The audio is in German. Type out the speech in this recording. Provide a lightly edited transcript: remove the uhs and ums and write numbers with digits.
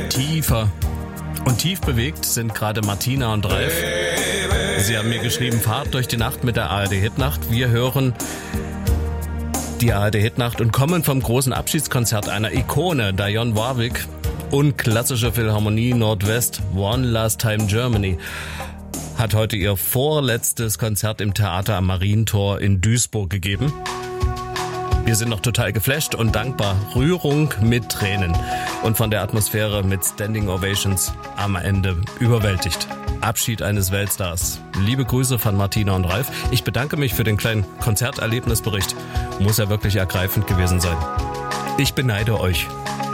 Tiefer und tief bewegt sind gerade Martina und Ralf. Sie haben mir geschrieben, Fahrt durch die Nacht mit der ARD-Hitnacht. Wir hören die ARD-Hitnacht und kommen vom großen Abschiedskonzert einer Ikone, Dionne Warwick, und klassische Philharmonie Nordwest, One Last Time Germany, hat heute ihr vorletztes Konzert im Theater am Marientor in Duisburg gegeben. Wir sind noch total geflasht und dankbar. Rührung mit Tränen und von der Atmosphäre mit Standing Ovations am Ende überwältigt. Abschied eines Weltstars. Liebe Grüße von Martina und Ralf. Ich bedanke mich für den kleinen Konzerterlebnisbericht. Muss ja wirklich ergreifend gewesen sein. Ich beneide euch.